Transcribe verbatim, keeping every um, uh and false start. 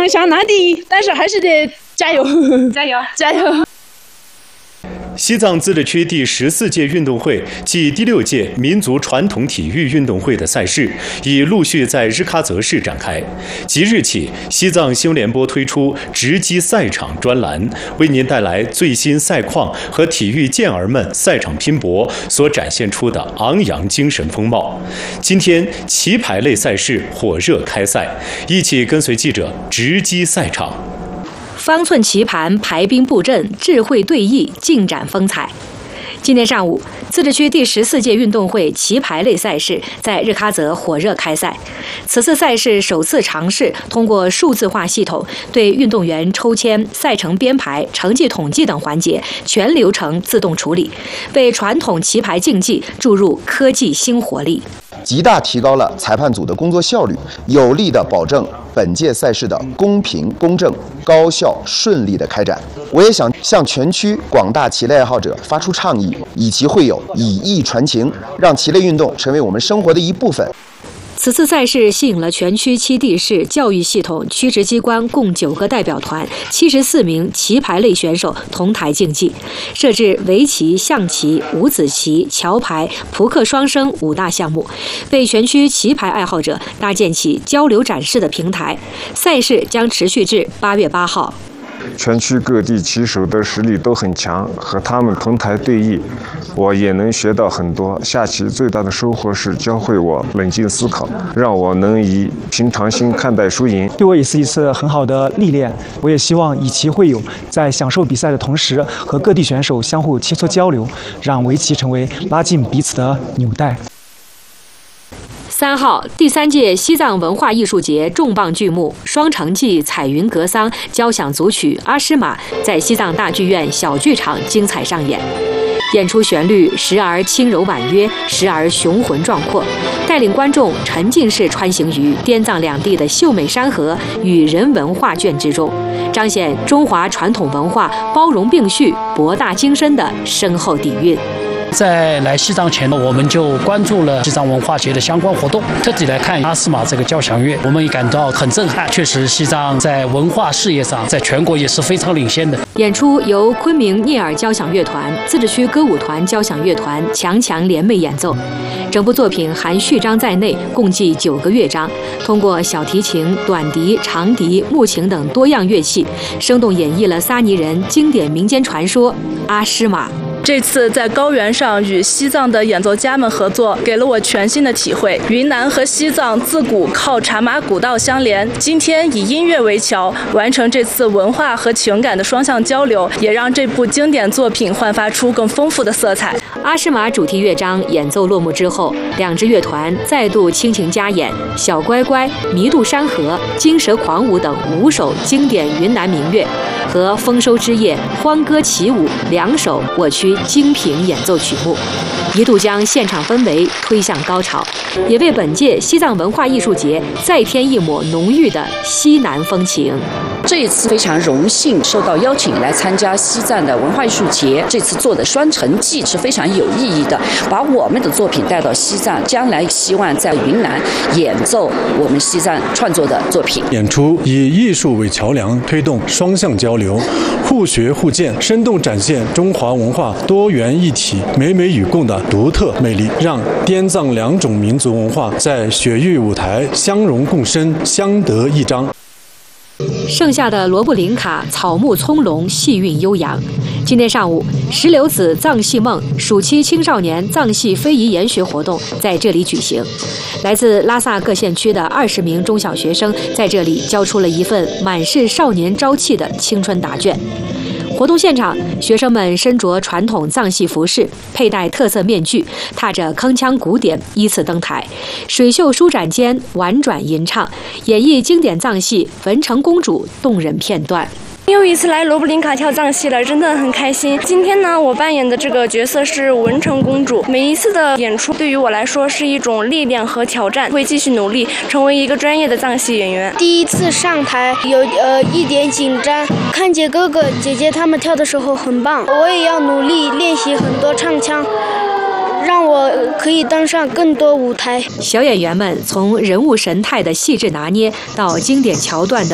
想拿第一，但是还是得加油， 加油， 加油！ 西藏自治区第十四届运动会暨第六届民族传统体育运动会的赛事已陆续在日喀则市展开。即日起，西藏新闻联播推出直击赛场专栏，为您带来最新赛况和体育健儿们赛场拼搏所展现出的昂扬精神风貌。今天，棋牌类赛事火热开赛，一起跟随记者直击赛场。 方寸棋盘，排兵布阵，智慧对弈，尽展风采。今天上午，自治区第十四届运动会棋牌类赛事在日喀则火热开赛。此次赛事首次尝试通过数字化系统对运动员抽签、赛程编排、成绩统计等环节全流程自动处理，为传统棋牌竞技注入科技新活力， 极大提高了裁判组的工作效率，有力地保证本届赛事的公平、公正、高效、顺利的开展。我也想向全区广大棋类爱好者发出倡议，以棋会友，以艺传情，让棋类运动成为我们生活的一部分。 此次赛事吸引了全区七地市教育系统区直机关共九个代表团、七十四名棋牌类选手同台竞技，设置围棋、象棋、五子棋、桥牌、扑克双生五大项目，为全区棋牌爱好者搭建起交流展示的平台。赛事将持续至八月八号。 全区各地棋手的实力都很强，和他们同台对弈，我也能学到很多。下棋最大的收获是教会我冷静思考，让我能以平常心看待输赢， 对我也是一次很好的历练。我也希望以棋会友，在享受比赛的同时，和各地选手相互切磋交流，让围棋成为拉近彼此的纽带。 三号，第三届西藏文化艺术节重磅剧目《双城记彩云格桑》交响组曲《阿诗玛》在西藏大剧院小剧场精彩上演。演出旋律时而轻柔婉约，时而雄浑壮阔，带领观众沉浸式穿行于滇藏两地的秀美山河与人文画卷之中，彰显中华传统文化包容并蓄、博大精深的深厚底蕴。 在来西藏前呢，我们就关注了西藏文化节的相关活动，特地来看阿诗玛这个交响乐，我们也感到很震撼。确实，西藏在文化事业上，在全国也是非常领先的。 演出由昆明聂耳交响乐团、自治区歌舞团交响乐团强强联袂演奏。整部作品含序章在内，共计九个乐章，通过小提琴、短笛、长笛、木琴等多样乐器，生动演绎了撒尼人经典民间传说阿诗玛。 这次在高原上与西藏的演奏家们合作，给了我全新的体会。云南和西藏自古靠茶马古道相连，今天以音乐为桥，完成这次文化和情感的双向交流，也让这部经典作品焕发出更丰富的色彩。 阿诗玛主题乐章演奏落幕之后，两支乐团再度倾情加演《小乖乖》《弥渡山河》《金蛇狂舞》等五首经典云南民乐，和《丰收之夜》《欢歌起舞》两首我区精品演奏曲目，一度将现场氛围推向高潮，也为本届西藏文化艺术节再添一抹浓郁的西南风情。 这一次非常荣幸受到邀请来参加西藏的文化艺术节，这次做的双城记是非常有意义的，把我们的作品带到西藏，将来希望在云南演奏我们西藏创作的作品。 演出以艺术为桥梁，推动双向交流，互学互鉴，生动展现中华文化多元一体、美美与共的独特魅力，让滇藏两种民族文化在雪域舞台相融共生，相得益彰。 盛夏的罗布林卡草木葱茏，气韵悠扬。今天上午，石榴子藏戏梦暑期青少年藏戏非遗研学活动在这里举行。来自拉萨各县区的二十名中小学生在这里交出了一份满是少年朝气的青春答卷。活动现场，学生们身着传统藏戏服饰，佩戴特色面具，踏着铿锵鼓点依次登台，水袖舒展间婉转吟唱，演绎经典藏戏《文成公主》动人片段。 又一次来罗布林卡跳藏戏了，真的很开心。今天呢，我扮演的这个角色是文成公主。每一次的演出对于我来说是一种历练和挑战，会继续努力成为一个专业的藏戏演员。 第一次上台有呃一点紧张，看见哥哥姐姐他们跳的时候很棒，我也要努力练习很多唱腔，让我可以登上更多舞台。 小演员们从人物神态的细致拿捏到经典桥段的